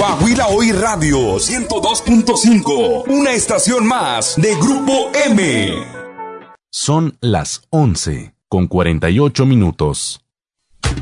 Coahuila Hoy Radio 102.5, una estación más de Grupo M. Son las 11:48.